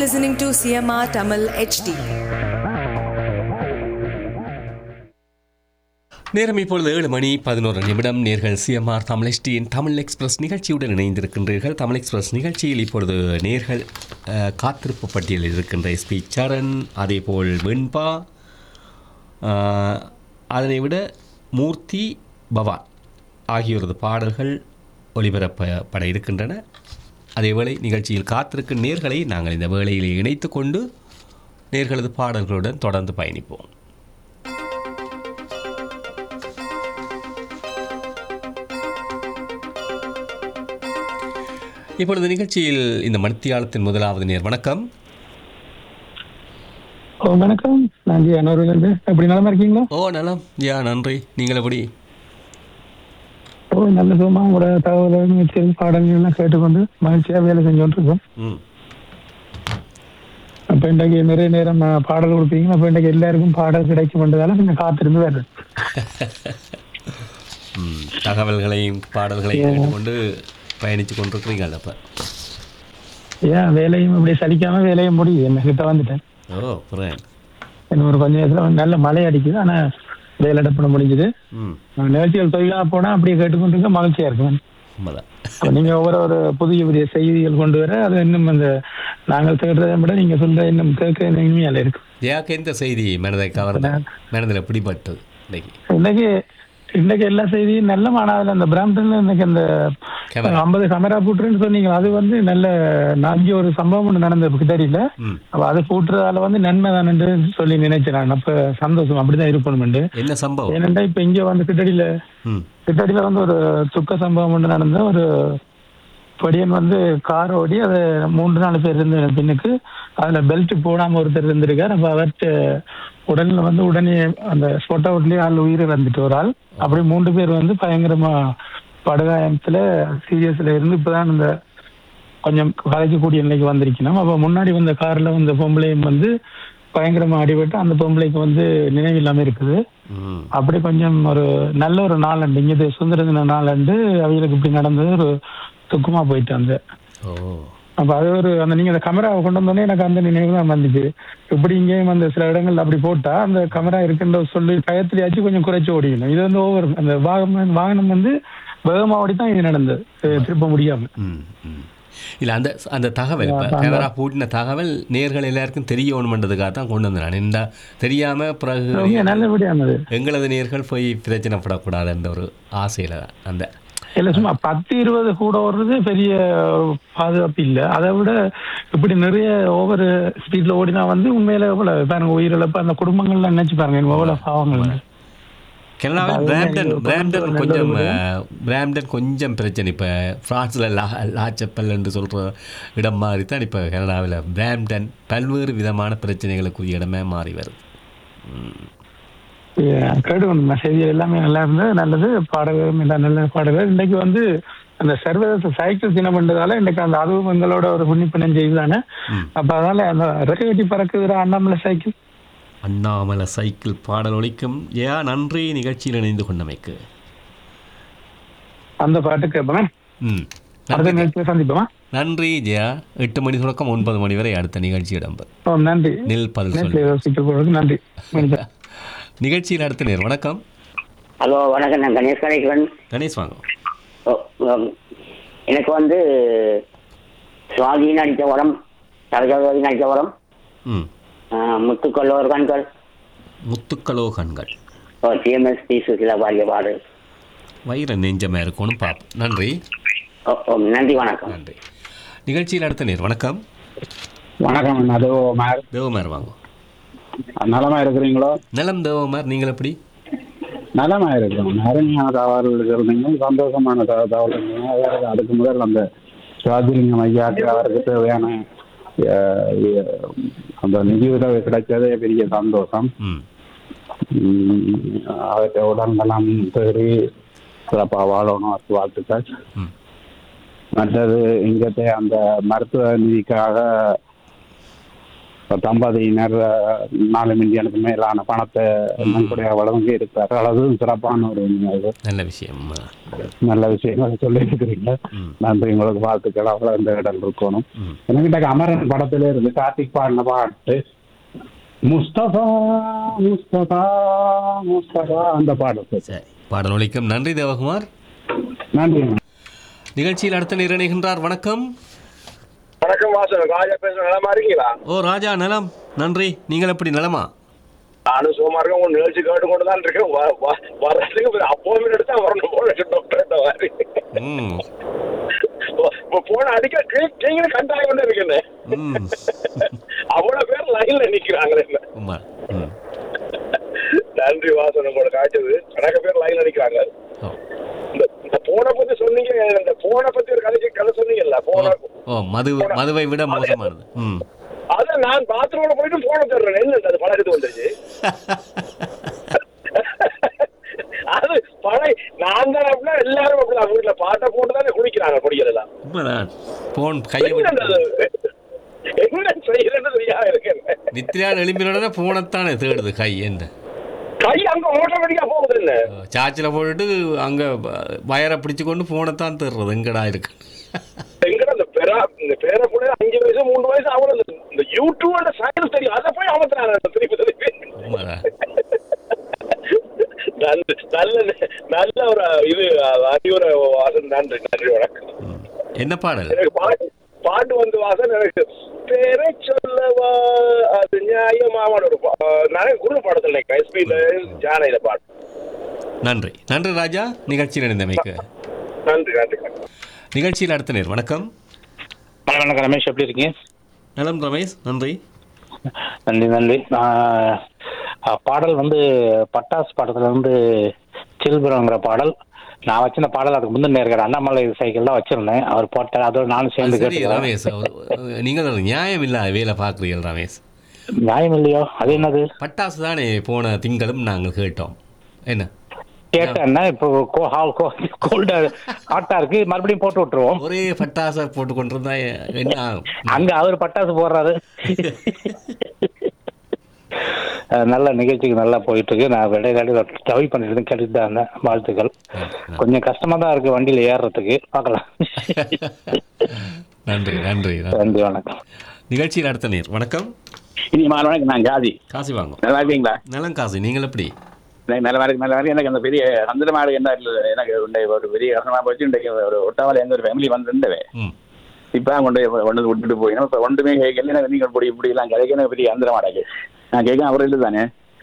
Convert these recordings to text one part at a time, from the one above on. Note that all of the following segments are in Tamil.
listening to CMR Tamil HD. நேரம் இப்பொழுது 7:11 நேர்கள் சிஎம்ஆர் தமிழ் HDயின் தமிழ் எக்ஸ்பிரஸ் நிகழ்ச்சியுடன் இணைந்திருக்கின்றீர்கள். தமிழ் எக்ஸ்பிரஸ் நிகழ்ச்சியில் இப்பொழுது நேர்கள் காத்திருப்பு பட்டியலில் இருக்கின்ற எஸ்பி சரண், அதேபோல் வெண்பா, அதனை விட மூர்த்தி, பவான் ஆகியோரது பாடல்கள் ஒலிபரப்பப்பட இருக்கின்றன. அதேவேளை நிகழ்ச்சியில் காத்திருக்கும் நேர்களை நாங்கள் இந்த வேளையில் இணைத்து கொண்டு நேர்களது பாடல்களுடன் தொடர்ந்து பயணிப்போம். இப்பொழுது நிகழ்ச்சியில் இந்த மணித்தியாலத்தின் முதலாவது நேர். வணக்கம். வணக்கம், நான் ஜி அனோருங்க. எப்படி நலமா இருக்கீங்களா? நலம் ஜியா, நன்றி. நீங்கள் எப்படி? நல்ல சுகமா உங்களோட தகவல் பாடல்கள் எல்லாம் கேட்டுக்கொண்டு மகிழ்ச்சியா வேலை செஞ்சோன்னு இருக்கோம். அப்ப இன்றைக்கு நிறைய நேரம் பாடல் கொடுப்பீங்க. அப்ப இன்றைக்கு எல்லாருக்கும் பாடல் கிடைக்கும்ன்றதால கொஞ்சம் காத்திருந்து வேறு தகவல்களையும் பாடல்களையும் கேட்டுக்கொண்டு பயணிச்சு கொண்டிருக்கிறீங்க. அப்ப ஏன் வேலையும் இப்படி சலிக்காம வேலையும் முடியுது. என்ன கிட்ட வந்துட்டேன். இன்னும் ஒரு கொஞ்சம் நேரத்துல நல்ல மழை அடிக்குது. ஆனா வேலை பண்ண முடிஞ்சுது. நிகழ்ச்சிகள் தொழிலா போனா அப்படியே கேட்டுக்கொண்டிருக்க மகிழ்ச்சியா இருக்கும். நீங்க ஒவ்வொரு புதிய புதிய செய்திகள் கொண்டு வர அது இன்னும் அந்த நாங்கள் தேடுறதை விட நீங்க சொல்ற இன்னும் கேட்க இனிமையால இருக்கு. ஏக்கு எந்த செய்தி மனதை கவர்ந்த, மனதில் பிடிபட்டது இன்னைக்கு எல்லா செய்தியும் நல்ல மாணவர்கள் அந்த பிராம்டன்ல இன்னைக்கு அந்த 50 கேமரா பூட்டுன்னு சொன்னீங்க. அது நல்ல நாளைக்கு ஒரு சம்பவம் ஒன்று நடந்தது கிட்டடியில. அப்ப அது பூட்டுறதால நன்மை தானு சொல்லி நினைச்சேன். அப்ப சந்தோஷம் அப்படிதான் இருக்கணும். என்ன சம்பவம்? ஏனென்றா இப்ப இங்க கிட்டடியில ஒரு துக்க சம்பவம் ஒன்று நடந்த ஒரு படியன் கார் ஓடி அது 3-4 பேர் இருந்து பின்னுக்கு அதுல பெல்ட் போடாம ஒருத்தர் இருந்திருக்காரு. அப்ப அவர்கிட்ட உடல்ல உடனே அந்த ஸ்பாட் அவுட்லயே ஆள் உயிரை வந்துட்டு ஒரு ஆள். அப்படி 3 பேர் பயங்கரமா படுகாயத்துல சீரியஸ்ல இருந்து இப்பதான் இந்த கொஞ்சம் கலைக்கக்கூடிய நிலைக்கு வந்திருக்கணும். அப்ப முன்னாடி வந்த கார்ல பொம்பளையும் பயங்கரமா அடிபட்டு அந்த பொம்பளைக்கு நினைவு இல்லாம இருக்குது. அப்படி கொஞ்சம் ஒரு நல்ல ஒரு நாளண்டு இங்க சுதந்திர தின நாளண்டு அவங்களுக்கு இப்படி நடந்தது ஒரு துக்கமா போயிட்டு அந்த. அப்ப அது ஒரு அந்த நீங்க அந்த கேமராவை கொண்டு வந்தோடனே எனக்கு அந்த நினைவு தான் வந்துச்சு. இப்படி இங்கேயும் சில இடங்கள் அப்படி போட்டா அந்த கேமரா இருக்குன்ற சொல்லி பயத்திலேயாச்சும் கொஞ்சம் குறைச்சி ஓடிக்கணும். இது ஒவ்வொரு அந்த வாகனம் வேகமா ஓடித்தான் இது நடந்தது, திருப்ப முடியாம. இல்லை அந்த தகவல் இப்போ கேமரா பூட்டின தகவல் நேர்கள் எல்லாருக்கும் தெரியணுமன்றதுக்காக தான் கொண்டு வந்தேன். இந்த தெரியாம பிறகு நல்லபடியானது எங்களது நேர்கள் போய் பிரச்சனைப்படக்கூடாது என்ற ஒரு ஆசையில தான் அந்த இல்ல சும்மா 10-20 கூட ஓடுறது பெரிய பாதுகாப்பு இல்லை. அதை விட இப்படி நிறைய ஓவர் ஸ்பீட்ல ஓடினா உண்மையில எவ்வளவு பாருங்க உயிரிழப்பு அந்த குடும்பங்கள்ல நினைச்சு பாருங்க எவ்வளவு பாவங்கள். கனடாவில் பிராம்டன் கொஞ்சம் பிரச்சனை. இப்போ ஃப்ரான்ஸில் லாச்சப்பல் என்று சொல்கிற இடம் மாதிரி தான் இப்போ கனடாவில் பிராம்டன் பல்வேறு விதமான பிரச்சனைகளுக்குரிய இடமே மாறி வருது. கேட்டுக்கொண்டு செய்திகள் எல்லாமே நல்லா இருந்தது. நல்லது பாடல்களும் எல்லாம் நல்ல பாடல்கள். இன்னைக்கு அந்த சர்வதேச சைக்கிள் தினம் என்றதால இன்னைக்கு அந்த அதுவும் எங்களோட ஒரு புண்ணிப்பினம் செய்தானே. அப்ப அதனால அந்த ரெக்கை பறக்குது அண்ணாமலை சைக்கிள் பாடல் ஒலிக்கும். நன்றி நிகழ்ச்சியில் இணைந்து கொண்டமைக்கு. அந்த பாட்டு கேட்பேன். சந்திப்போமா? நன்றி ஜெயா. 8 மணி தொடக்கம் 9 மணி வரை அடுத்த நிகழ்ச்சி இடம்பெறும். நன்றி. நெல் பதில் நன்றி. நிகழ்ச்சியில் அடுத்த நேர். வணக்கம். ஹலோ வணக்கம், நான் கணேஷ் கணேஸ்வரன். கணேஷ் வாங்க. எனக்கு சுவாதி நடித்த வரம், சரஜாவதி நடித்த வரம், முத்துக்களோ கண்கள் டிஎம்எஸ்பி சுசிலா பாடிய பாடல் வயிறு நெஞ்சமாக இருக்கணும் பார்ப்போம். நன்றி. நன்றி, வணக்கம். நன்றி. நிகழ்ச்சியில் அடுத்த நேர். வணக்கம். வணக்கம். தேவமார் வாங்க. நலமா இருக்கிறீங்களோ? நலம் தேவமார், நீங்கள் எப்படி? நலமா இருக்கிறோம். அருமையான தகவல்கள் இருந்தீங்க, சந்தோஷமான தகவல் இருந்தீங்க. அதுக்கு முதல் அந்த சுவாதிலிங்கம் ஐயாக்கு அவருக்கு தேவையான அந்த நிதி உதவி கிடைச்சதே பெரிய சந்தோஷம். அவற்றை உடல்நலம் தேடி சிறப்பாக வாழணும், வாழ்த்துக்கள். மற்றது இங்கத்தை அந்த மருத்துவ நிதிக்காக தம்பதியினர் 4 மில்லியனுக்கு மேலான பணத்தை நன்கொடையாக வழங்கி இருக்கிறார்கள். அதுவும் சிறப்பான ஒரு நல்ல விஷயம். நல்ல விஷயங்கள் சொல்லி இருக்கிறீங்க. நன்றி, உங்களுக்கு வாழ்த்துக்கள். அவ்வளோ இந்த இடம் இருக்கணும். என்கிட்ட அமரன் படத்துல இருந்து கார்த்திக் பாடின பாட்டு முஸ்தபா முஸ்தபா முஸ்தபா அந்த பாடல். சரி, பாடல் ஒலிக்கும். நன்றி தேவகுமார். நன்றி. நிகழ்ச்சியில் அடுத்த நிர்ணயிக்கின்றார். வணக்கம். வணக்கம் வாசன், ராஜா பேசுறேன். நலமா இருக்கீங்களா? ஓ ராஜா, நலம். நன்றி. நீங்கள் எப்படி நலமா? நானும் சுகமா இருக்கேன். உங்க நிகழ்ச்சி கேட்டு கொண்டு தான் இருக்கேன். வர்றதுக்கு அப்பாயின்மெண்ட் எடுத்தா வரணும் போல டாக்டர் மாதிரி. போன அடிக்க நீங்களும் கண்டாயம் கொண்டு இருக்கேன்னு அவ்வளவு பேர் லைன்ல நிக்கிறாங்களே. நன்றி வாசன், உங்களை காய்ச்சது. கணக்க பேர் லைன்ல நிக்கிறாங்க. இந்த போனை பத்தி சொன்னீங்க, இந்த போனை பத்தி ஒரு கதை சொன்னீங்கல்ல, மதுவை விட மோசமானது. அது நான் பாத்ரூம்ல போயிட்டு போன தர்றேன். என்ன அது பழக்கத்து வந்துச்சு. அது பழைய நான் தான் அப்படின்னா எல்லாரும் அப்படிதான் வீட்டுல பாட்டை போட்டுதானே குடிக்கிறாங்க. குடிக்கிறதெல்லாம் என்ன செய்யறது சரியா இருக்கு. நித்யான் எழுப்பினோட போனத்தானே தேடுது கை. என்ன கை அங்க ஆட்டோமேட்டிக்கா போகுது. இல்ல சார்ஜில் போட்டுட்டு அங்க வயரை பிடிச்சு கொண்டு போனத்தான் தேடுறது. எங்கடா இருக்கு எங்கடா இந்த பேர கூட 5 வயசு 3 வயசு அவ்வளவு இந்த யூடியூப் சைன்ஸ் தெரியும். அதை போய் அமர்த்தினாங்க திருப்பி திருப்பி. நல்ல ஒரு இது அறிவுரை வாசன். நன்றி நன்றி, வணக்கம். என்ன பாடல்? எனக்கு பாட்டு வந்து வாசன், எனக்கு பேரை சொல்லவா அது நியாயமான ஒரு நிறைய குரு பாடத்தில் எஸ்பியில ஜானையில பாட்டு. நன்றி நன்றி ராஜா, நிகழ்ச்சியில் இணைந்தமைக்கு நன்றி நன்றி. நிகழ்ச்சியில் அடுத்த நேர். வணக்கம். வணக்கம் ரமேஷ், எப்படி இருக்கீங்க? நலம் ரமேஷ், நன்றி. நன்றி நன்றி. பாடல் வந்து பட்டாசு படத்துல வந்து சில்புரங்கிற பாடல். நான் வச்சிருந்த பாடல் அதுக்கு முந்தின இருக்கிற அண்ணாமலை சைக்கிள் தான் வச்சிருந்தேன். அவர் போட்டார், அதோட நானும் சேர்ந்து கேட்டேன். ரமேஷ், நீங்கள் நியாயம் இல்ல வேலை பார்க்குறீர்கள் ரமேஷ். நியாயம் இல்லையோ? அது என்னது? பட்டாசு தானே போன திங்களும் நாங்கள் கேட்டோம். என்ன கேட்டேன்னா இப்போ கோல்டா ஹாட்டா இருக்கு, மறுபடியும் போட்டு விட்டுருவோம். ஒரே பட்டாசை போட்டு கொண்டிருந்தா என்ன அங்க அவர் பட்டாசு போடுறாரு. நல்ல நிகழ்ச்சிக்கு நல்லா போயிட்டு இருக்கு. நான் இடையில ட்ரை பண்ணிட்டு கேட்டுட்டு தான் இருந்தேன். வாழ்த்துக்கள். கொஞ்சம் கஷ்டமா தான் இருக்கு வண்டியில ஏறுறதுக்கு. பார்க்கலாம். நன்றி நன்றி நன்றி, வணக்கம். நிகழ்ச்சியில் அடுத்த நேர். வணக்கம். இனி மாணவனுக்கு நான் ஜாதி காசி வாங்க. நல்லா இருக்கீங்களா? நலம் காசி, நீங்கள் எப்படி? நல்ல மாதிரி. எனக்கு அந்த பெரிய அந்த மாடு என்ன எனக்கு ஒரு பெரிய கஷ்டமா போச்சு. இன்றைக்கு ஒரு ஒட்டாவல எங்க ஒரு ஃபேமிலி வந்துருந்தவே இப்ப கொண்டு ஒன்று விட்டுட்டு போயிடும். இப்ப ஒன்றுமே கேட்கல. நீங்கள் இப்படி எல்லாம் கிடைக்க எனக்கு பெரிய அந்த மாடாக்கு நான் கேட்க அவர் இல்லை தானே.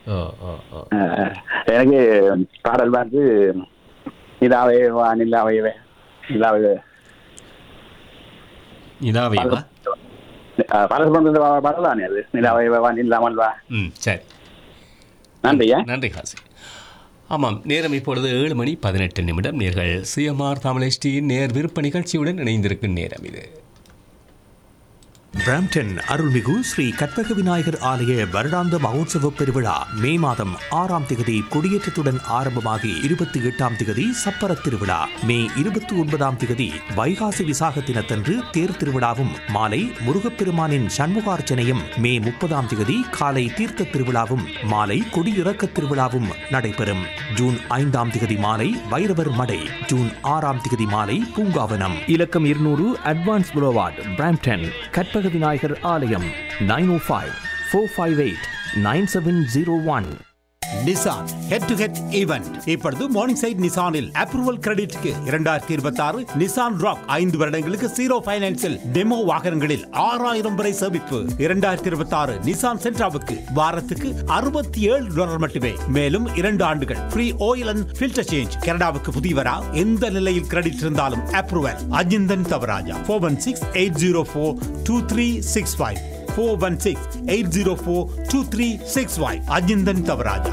எனக்கு பாடல் பார்த்து இதாவே வா நிலாவையவே இதாவே இதாவேவா பாடல் பண்றது பாடல் தானே அது. நிலாவை வா நில்லாமல் வா. சரி, நன்றியா. நன்றி காசி. ஆமாம், நேரம் இப்பொழுது 7:18. நேர்கள் சிஎம்ஆர் தமிழ் HDயின் நேர் விருப்ப நிகழ்ச்சியுடன் இணைந்திருக்கும் நேரம் இது. பிராம்டன் அருள்மிகு ஸ்ரீ கற்பக விநாயகர் ஆலய வருடாந்த மகோத்சவ பெருவிழா மே மாதம் 6ஆம் திகதி கொடியேற்றத்துடன் ஆரம்பமாகி 28ஆம் திகதி சப்பர திருவிழா, மே 29ஆம் திகதி வைகாசி விசாக தினத்தன்று தேர் திருவிழாவும் மாலை முருகப்பெருமானின் சண்முகார்ச்சனையும், மே 30ஆம் திகதி காலை தீர்த்த திருவிழாவும் மாலை கொடியிறக்க திருவிழாவும் நடைபெறும். ஜூன் 5ஆம் திகதி மாலை வைரவர் மடை, ஜூன் 6ஆம் திகதி மாலை பூங்காவனம். இலக்கம் 200 அட்வான்ஸ் புரோவார்ட், பிராம்டன். கற்பக விநாயகர் ஆலயம் 905-458-9701. Nissan head to head event இப்பொழுது morning side நிசானில் approval கிரெடிட்க்கு 2026 Nissan rock 5 வருடங்களுக்கு 0 ஃபைனான்ஸில் டெமோ வாகனங்களில் 6000 வரை சேமிப்பு. 2026 நிசான் சென்ட்ராவுக்கு வாரத்துக்கு $67 மட்டுமே. மேலும் 2 ஆண்டுகள் free oil and filter change. கனடாவுக்கு புதியவரா? எந்த நிலையில் கிரெடிட் இருந்தாலும் அப்ரூவல். அஜிந்தன் தவராஜா 416-804-2365 416-804-2365 அஜிந்தன் தவராஜா.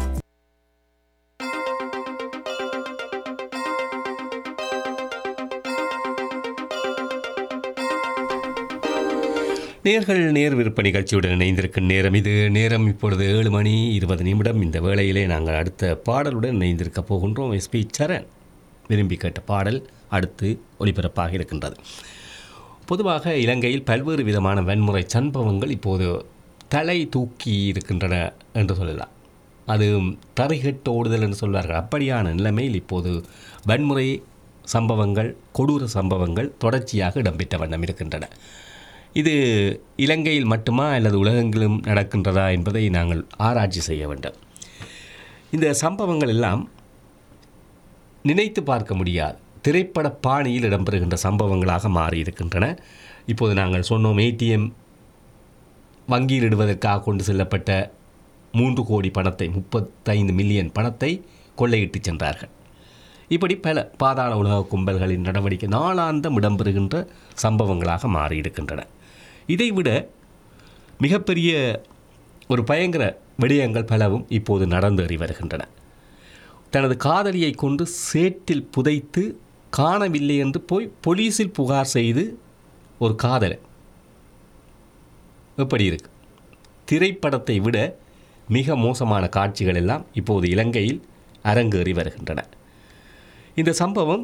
நேர்கள் நேர் விருப்ப நிகழ்ச்சியுடன் இணைந்திருக்கும் நேரம் இது. நேரம் இப்பொழுது 7:20. இந்த வேளையிலே நாங்கள் அடுத்த பாடலுடன் இணைந்திருக்க போகின்றோம். எஸ்பி சரண் விரும்பி கேட்ட பாடல் அடுத்து ஒலிபரப்பாக இருக்கின்றது. பொதுவாக இலங்கையில் பல்வேறு விதமான வன்முறை சம்பவங்கள் இப்போது தலை தூக்கி இருக்கின்றன என்று சொல்லலாம். அது தரைகட்டு ஓடுதல் என்று சொல்வார்கள். அப்படியான நிலைமையில் இப்போது வன்முறை சம்பவங்கள், கொடூர சம்பவங்கள் தொடர்ச்சியாக இடம்பெற்ற வண்ணம் இருக்கின்றன. இது இலங்கையில் மட்டுமா அல்லது உலகெங்கிலும் நடக்கின்றதா என்பதை நாங்கள் ஆராய்ச்சி செய்ய வேண்டும். இந்த சம்பவங்கள் எல்லாம் நினைத்து பார்க்க முடியாது திரைப்பட பாணியில் இடம்பெறுகின்ற சம்பவங்களாக மாறியிருக்கின்றன. இப்போது நாங்கள் சொன்னோம், ஏடிஎம் வங்கியில் இடுவதற்காக கொண்டு செல்லப்பட்ட 3 கோடி பணத்தை, 35 மில்லியன் பணத்தை கொள்ளையிட்டு சென்றார்கள். இப்படி பல பாதாள உலக கும்பல்களின் நடவடிக்கை நாளாந்தம் இடம்பெறுகின்ற சம்பவங்களாக மாறியிருக்கின்றன. இதைவிட மிகப்பெரிய ஒரு பயங்கர விடயங்கள் பலவும் இப்போது நடந்தேறி வருகின்றன. தனது காதலியை கொண்டு சேற்றில் புதைத்து காணவில்லை என்று போய் போலீஸில் புகார் செய்து ஒரு காதலன். எப்படி இருக்கு? திரைப்படத்தை விட மிக மோசமான காட்சிகள் எல்லாம் இப்போது இலங்கையில் அரங்கேறி வருகின்றன. இந்த சம்பவம்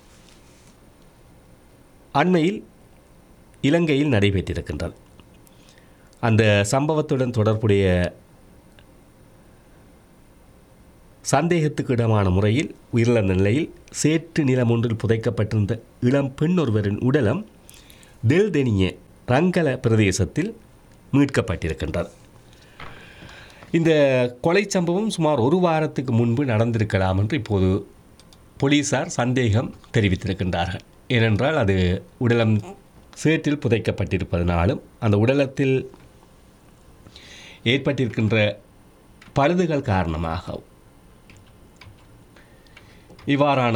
அண்மையில் இலங்கையில் நடைபெற்றிருக்கின்றது. அந்த சம்பவத்துடன் தொடர்புடைய சந்தேகத்துக்கு இடமான முறையில் உயிரிழந்த நிலையில் சேற்று நிலம் ஒன்றில் புதைக்கப்பட்டிருந்த இளம் பெண் ஒருவரின் உடலம் தெல்தெனிய ரங்கல பிரதேசத்தில் மீட்கப்பட்டிருக்கின்றது. இந்த கொலை சம்பவம் சுமார் 1 வாரத்துக்கு முன்பு நடந்திருக்கலாம் என்று இப்போது போலீசார் சந்தேகம் தெரிவித்திருக்கின்றார்கள். ஏனென்றால் அது உடலம் சேற்றில் புதைக்கப்பட்டிருப்பதனாலும் அந்த உடலத்தில் ஏற்பட்டிருக்கின்ற பழுதுகள் காரணமாகவும் இவ்வாறான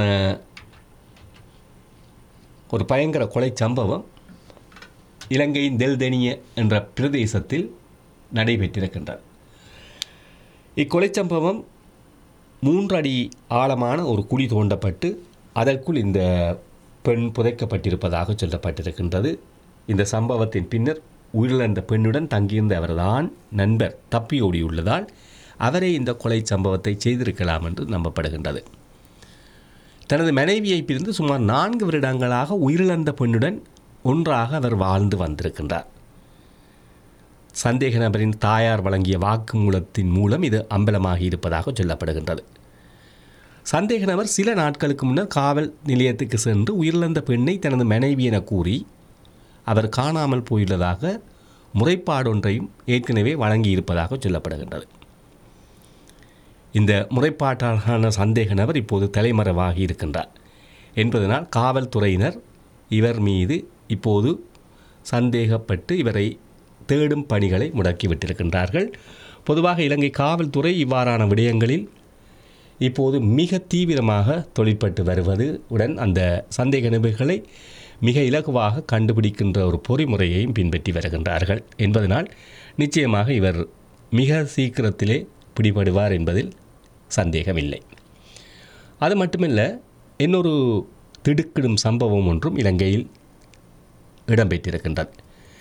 ஒரு பயங்கர கொலை சம்பவம் இலங்கையின் தெல்தெனிய என்ற பிரதேசத்தில் நடைபெற்றிருக்கின்றது. இக்கொலை சம்பவம் 3 அடி ஆழமான ஒரு குழி தோண்டப்பட்டு அதற்குள் இந்த பெண் புதைக்கப்பட்டிருப்பதாக சொல்லப்பட்டிருக்கின்றது. இந்த சம்பவத்தின் பின்னர் உயிரிழந்த பெண்ணுடன் தங்கியிருந்த அவர்தான் நண்பர் தப்பியோடியுள்ளதால் அவரே இந்த கொலை சம்பவத்தை செய்திருக்கலாம் என்று நம்பப்படுகின்றது. தனது மனைவியை பிரிந்து சுமார் 4 வருடங்களாக உயிரிழந்த பெண்ணுடன் ஒன்றாக அவர் வாழ்ந்து வந்திருக்கின்றார். சந்தேக நபரின் தாயார் வழங்கிய வாக்குமூலத்தின் மூலம் இது அம்பலமாகி இருப்பதாக சொல்லப்படுகின்றது. சந்தேக நபர் சில நாட்களுக்கு முன்னர் காவல் நிலையத்துக்கு சென்று உயிரிழந்த பெண்ணை தனது மனைவி என கூறி அவர் காணாமல் போயுள்ளதாக முறைப்பாடொன்றையும் ஏற்கனவே வழங்கியிருப்பதாக சொல்லப்படுகின்றது. இந்த முறைப்பாட்டாளரான சந்தேக நபர் இப்போது தலைமறைவாகி இருக்கின்றார் என்பதனால் காவல்துறையினர் இவர் மீது இப்போது சந்தேகப்பட்டு இவரை தேடும் பணிகளை முடக்கிவிட்டிருக்கின்றார்கள். பொதுவாக இலங்கை காவல்துறை இவ்வாறான விடயங்களில் இப்போது மிக தீவிரமாக தொழிற்பட்டு வருவது உடன் அந்த சந்தேக நபர்களை மிக இலகுவாக கண்டுபிடிக்கின்ற ஒரு பொறிமுறையையும் பின்பற்றி வருகின்றார்கள் என்பதனால் நிச்சயமாக இவர் மிக சீக்கிரத்திலே பிடிபடுவார் என்பதில் சந்தேகமில்லை. அது மட்டுமல்ல, இன்னொரு திடுக்கிடும் சம்பவம் ஒன்றும் இலங்கையில் இடம்பெற்றிருக்கின்றது.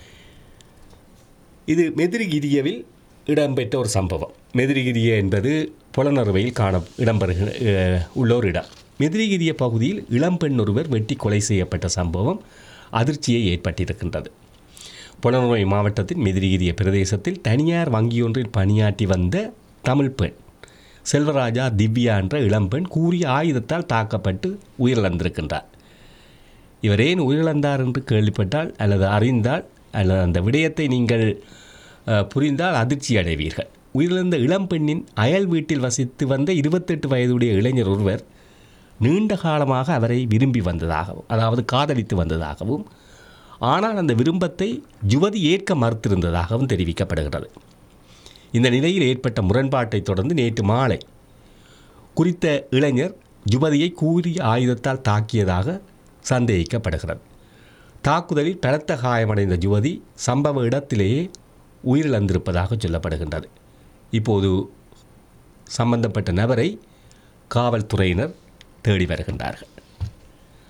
இது மெதிரிகிரியவில் இடம்பெற்ற ஒரு சம்பவம். மெதிரிகிரிய என்பது புலனறுவையில் இடம்பெறுகிற உள்ளோர் இடம். மெதிரிகிரிய பகுதியில் இளம்பெண் ஒருவர் வெட்டி கொலை செய்யப்பட்ட சம்பவம் அதிர்ச்சியை ஏற்பட்டிருக்கின்றது. புலனறுவை மாவட்டத்தின் மெதிரிகிரிய பிரதேசத்தில் தனியார் வங்கியொன்றில் பணியாற்றி வந்த தமிழ் பெண் செல்வராஜா திவ்யா என்ற இளம்பெண் கூறிய ஆயுதத்தால் தாக்கப்பட்டு உயிரிழந்திருக்கின்றார். இவர் ஏன் உயிரிழந்தார் என்று கேள்விப்பட்டால் அல்லது அறிந்தால் அல்லது அந்த விடயத்தை நீங்கள் புரிந்தால் அதிர்ச்சி அடைவீர்கள். உயிரிழந்த இளம்பெண்ணின் அயல் வீட்டில் வசித்து வந்த 28 வயதுடைய இளைஞர் ஒருவர் நீண்ட காலமாக அவரை விரும்பி வந்ததாகவும், அதாவது காதலித்து வந்ததாகவும், ஆனால் அந்த விருப்பத்தை யுவதி ஏற்க மறுத்திருந்ததாகவும் தெரிவிக்கப்படுகிறது. இந்த நிலையில் ஏற்பட்ட முரண்பாட்டை தொடர்ந்து நேற்று மாலை குறித்த இளைஞர் யுவதியை கூறிய ஆயுதத்தால் தாக்கியதாக சந்தேகிக்கப்படுகிறது. தாக்குதலில் பலத்த காயமடைந்த யுவதி சம்பவ இடத்திலேயே உயிரிழந்திருப்பதாக சொல்லப்படுகின்றது. இப்போது சம்பந்தப்பட்ட நபரை காவல்துறையினர் தேடி வருகின்றார்கள்.